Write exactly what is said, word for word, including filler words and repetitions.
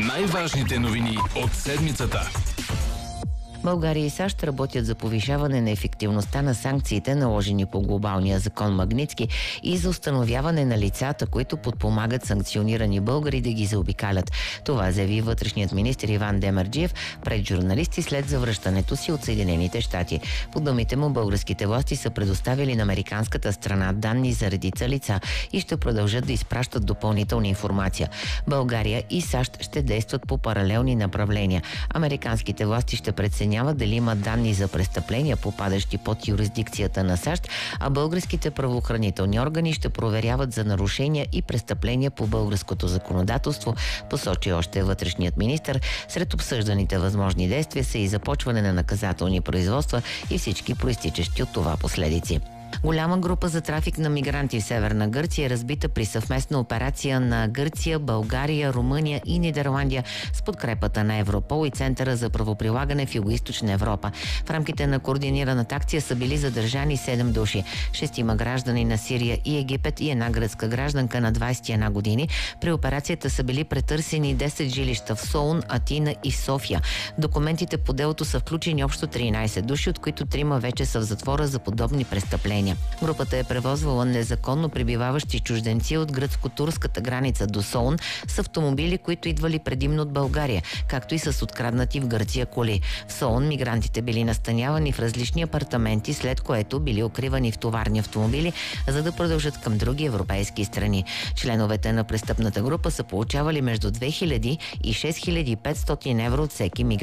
Най-важните новини от седмицата. България и САЩ работят за повишаване на ефективността на санкциите, наложени по глобалния закон Магнитски, и за установяване на лицата, които подпомагат санкционирани българи да ги заобикалят. Това заяви вътрешният министър Иван Демерджиев пред журналисти след завръщането си от Съединените щати. По думите му, българските власти са предоставили на американската страна данни за редица лица и ще продължат да изпращат допълнителна информация. България и САЩ ще действат по паралелни направления. Американските власти ще преценят дали има данни за престъпления, попадащи под юрисдикцията на САЩ, а българските правоохранителни органи ще проверяват за нарушения и престъпления по българското законодателство, посочи още вътрешният министър. Сред обсъжданите възможни действия са и започване на наказателни производства и всички проистичащи от това последици. Голяма група за трафик на мигранти в Северна Гърция е разбита при съвместна операция на Гърция, България, Румъния и Нидерландия с подкрепата на Европол и Центъра за правоприлагане в Югоизточна Европа. В рамките на координираната акция са били задържани седем души. Шестима граждани на Сирия и Египет и една гръцка гражданка на двадесет и една години. При операцията са били претърсени десет жилища в Солун, Атина и София. В документите по делото са включени общо тринадесет души, от които трима вече са в затвора за подобни престъпления. Групата е превозвала незаконно пребиваващи чужденци от гръцко-турската граница до Солун с автомобили, които идвали предимно от България, както и с откраднати в Гърция коли. В Солун мигрантите били настанявани в различни апартаменти, след което били укривани в товарни автомобили, за да продължат към други европейски страни. Членовете на престъпната група са получавали между две хиляди и шест хиляди и петстотин евро от всеки мигрант.